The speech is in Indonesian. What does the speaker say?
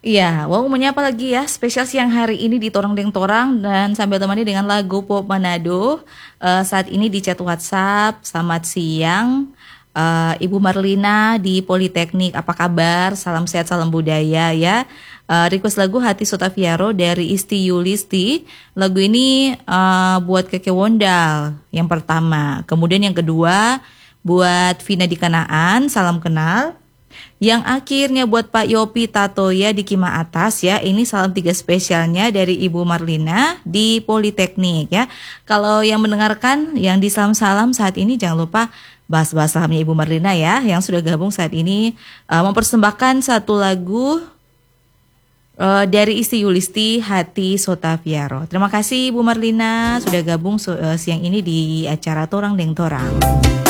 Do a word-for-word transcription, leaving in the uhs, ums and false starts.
Iya, wow menyapa lagi ya, spesial siang hari ini di Torang Deng Torang dan sambil temani dengan lagu Pop Manado. Eh, saat ini di chat WhatsApp, selamat siang eh, Ibu Marlina di Politeknik, apa kabar? Salam sehat, salam budaya ya. Eh, request lagu Hati Sotaviaro dari Isti Yulisti. Lagu ini eh, buat Keke Wondal yang pertama. Kemudian yang kedua buat Vina di Kanaan, salam kenal. Yang akhirnya buat Pak Yopi Tatoya di Kima Atas ya. Ini salam tiga spesialnya dari Ibu Marlina di Politeknik ya. Kalau yang mendengarkan yang di salam-salam saat ini jangan lupa bahas-bahas salamnya Ibu Marlina ya. Yang sudah gabung saat ini uh, mempersembahkan satu lagu uh, dari Isti Yulisti Hati Sotaviaro. Terima kasih Ibu Marlina sudah gabung uh, siang ini di acara Torang Deng Torang.